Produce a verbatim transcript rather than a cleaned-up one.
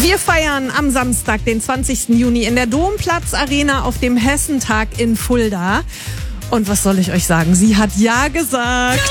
Wir feiern am Samstag, den zwanzigsten Juni in der Domplatz Arena auf dem Hessentag in Fulda. Und was soll ich euch sagen? Sie hat Ja gesagt.